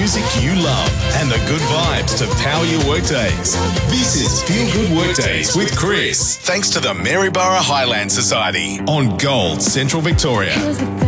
music you love and the good vibes to power your workdays. This is Feel Good Workdays with Chris. Thanks to the Maryborough Highland Society on Gold Central Victoria.